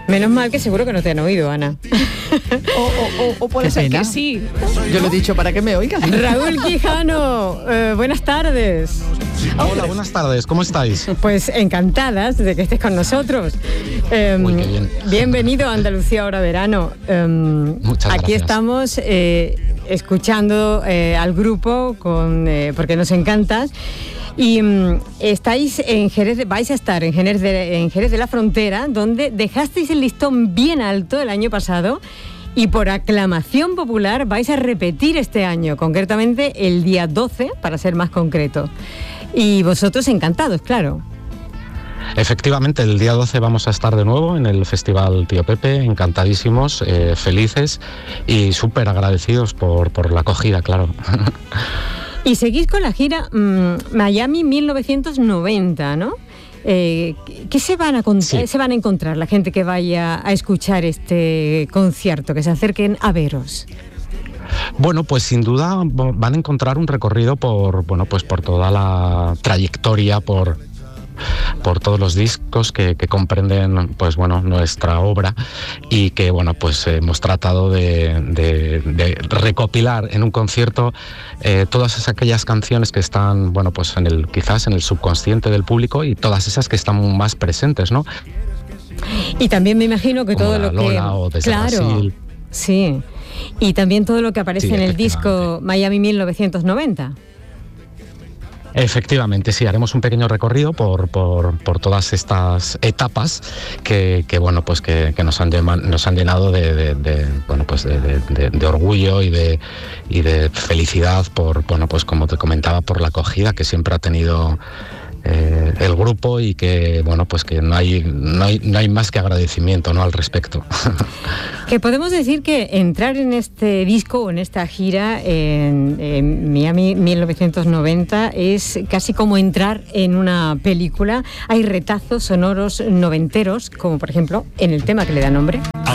Menos mal que seguro que no te han oído, Ana. O puede ser que sí. Yo lo he dicho para que me oigan. Raúl Quijano, buenas tardes. Hola, buenas tardes, ¿cómo estáis? Pues encantadas de que estés con nosotros. Uy, qué bien. Bienvenido a Andalucía Ahora Verano. Muchas aquí gracias. estamos escuchando al grupo porque nos encantas. Y estáis en Jerez, vais a estar en Jerez de la Frontera, donde dejasteis el listón bien alto el año pasado y por aclamación popular vais a repetir este año, concretamente el día 12, para ser más concreto. Y vosotros encantados, claro. Efectivamente, el día 12 vamos a estar de nuevo en el Festival Tío Pepe, encantadísimos, felices y súper agradecidos por la acogida, claro. Y seguís con la gira Miami 1990, ¿no? ¿Qué se van a encontrar la gente que vaya a escuchar este concierto, que se acerquen a veros? Bueno, pues sin duda van a encontrar un recorrido por toda la trayectoria, por todos los discos que comprenden nuestra obra y que hemos tratado de recopilar en un concierto todas aquellas canciones que están quizás en el subconsciente del público y todas esas que están más presentes, ¿no? Y también me imagino que como todo la lo que Lola o desde Brasil. Sí. Y también todo lo que aparece en el disco Miami 1990. Efectivamente, sí, haremos un pequeño recorrido por todas estas etapas que nos han llenado de orgullo y de felicidad como te comentaba, por la acogida que siempre ha tenido el grupo y que que no hay más que agradecimiento, ¿no?, al respecto. Que podemos decir que entrar en este disco o en esta gira en Miami 1990 es casi como entrar en una película. Hay retazos sonoros noventeros, como por ejemplo en el tema que le da nombre.